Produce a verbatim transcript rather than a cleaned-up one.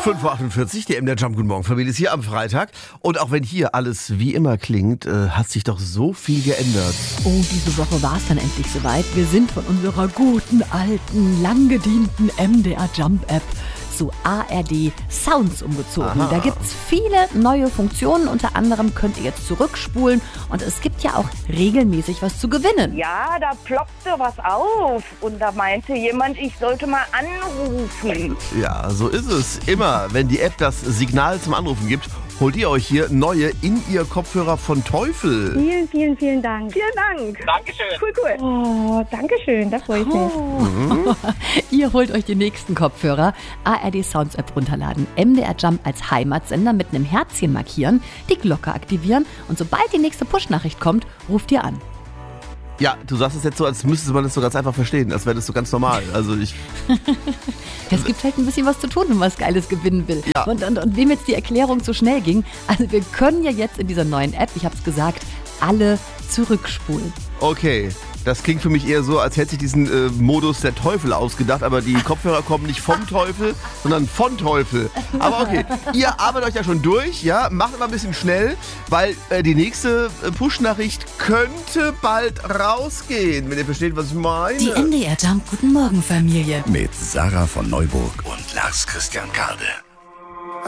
fünf Uhr achtundvierzig, die M D R Jump, guten Morgen, Familie ist hier am Freitag. Und auch wenn hier alles wie immer klingt, äh, hat sich doch so viel geändert. Oh, diese Woche war es dann endlich soweit. Wir sind von unserer guten, alten, lang gedienten M D R Jump App zu A R D Sounds umgezogen. Aha. Da gibt es viele neue Funktionen. Unter anderem könnt ihr jetzt zurückspulen und es gibt ja auch regelmäßig was zu gewinnen. Ja, da ploppte was auf und da meinte jemand, ich sollte mal anrufen. Ja, so ist es. Immer, wenn die App das Signal zum Anrufen gibt, holt ihr euch hier neue In-Ear-Kopfhörer von Teufel. Vielen, vielen, vielen Dank. Vielen Dank. Dankeschön. Cool, cool. Oh, danke schön, da freue ich mich. Oh. Ihr holt euch die nächsten Kopfhörer. A R D Sounds App runterladen, M D R Jump als Heimatsender mit einem Herzchen markieren, die Glocke aktivieren und sobald die nächste Push-Nachricht kommt, ruft ihr an. Ja, du sagst es jetzt so, als müsste man das so ganz einfach verstehen, als wäre das so ganz normal. Also ich... Es gibt halt ein bisschen was zu tun, wenn man was Geiles gewinnen will. Ja. Und, und, und wem jetzt die Erklärung zu schnell ging, also wir können ja jetzt in dieser neuen App, ich habe es gesagt, alle zurückspulen. Okay, das klingt für mich eher so, als hätte sich diesen äh, Modus der Teufel ausgedacht, aber die Kopfhörer kommen nicht vom Teufel, sondern von Teufel. Aber okay, ihr arbeitet euch ja schon durch, ja, macht aber ein bisschen schnell, weil äh, die nächste äh, Push-Nachricht könnte bald rausgehen, wenn ihr versteht, was ich meine. Die M D R Jump, guten Morgen, Familie. Mit Sarah von Neuburg und Lars Christian Karde.